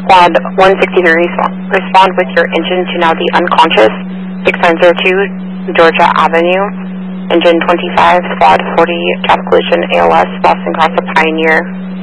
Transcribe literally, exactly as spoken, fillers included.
Squad one sixty-three, respond with your engine to now the unconscious, six nine zero two Georgia Avenue, engine twenty-five, Squad forty, traffic collision, A L S, Boston Cross the Pioneer,